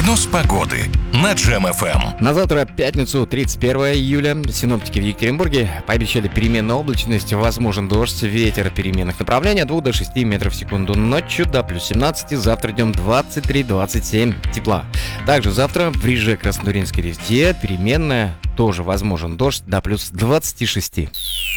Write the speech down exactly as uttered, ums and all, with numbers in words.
Прогноз погоды на Джем эф эм. На завтра, пятницу, тридцать первое июля, синоптики в Екатеринбурге пообещали переменную облачность, возможен дождь, ветер переменных направлений от двух до шести метров в секунду. Ночью до плюс семнадцать, завтра днем двадцать три - двадцать семь тепла. Также завтра в Риже, Краснотурьинской резде переменная, тоже возможен дождь до плюс двадцати шести.